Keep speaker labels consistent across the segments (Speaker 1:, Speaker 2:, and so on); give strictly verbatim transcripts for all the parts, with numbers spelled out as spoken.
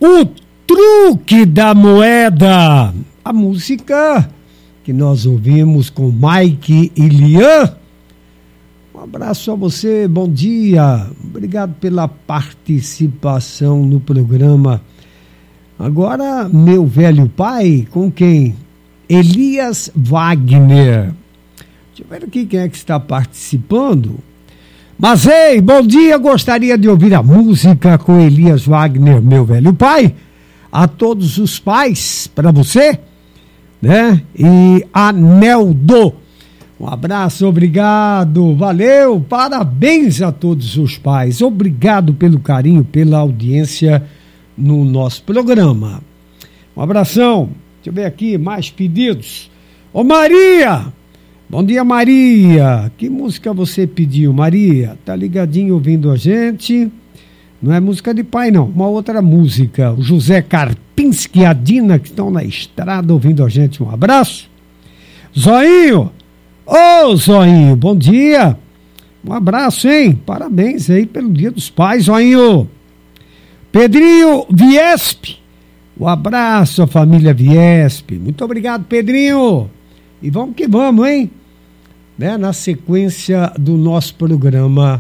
Speaker 1: O Truque da Moeda, a música que nós ouvimos com Mike e Lian. Um abraço a você, bom dia, obrigado pela participação no programa. Agora, meu velho pai, com quem? Elias Wagner. Deixa eu ver aqui quem é que está participando. Mas ei, bom dia, gostaria de ouvir a música com Elias Wagner, meu velho pai. A todos os pais, para você, né? E a Neldo. Um abraço, obrigado, valeu, parabéns a todos os pais. Obrigado pelo carinho, pela audiência no nosso programa. Um abração. Deixa eu ver aqui, mais pedidos. Ô Maria! Bom dia, Maria. Que música você pediu, Maria? Tá ligadinho ouvindo a gente? Não é música de pai, não. Uma outra música. O José Karpinski e a Dina, que estão na estrada ouvindo a gente. Um abraço. Zoinho! Ô, oh, Zoinho, bom dia. Um abraço, hein? Parabéns aí pelo Dia dos Pais, Zoinho. Pedrinho Viesp. Um abraço à família Viesp. Muito obrigado, Pedrinho. E vamos que vamos, hein? Né? Na sequência do nosso programa,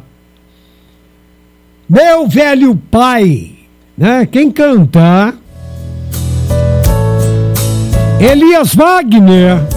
Speaker 1: Meu Velho Pai, né? Quem canta? Elias Wagner.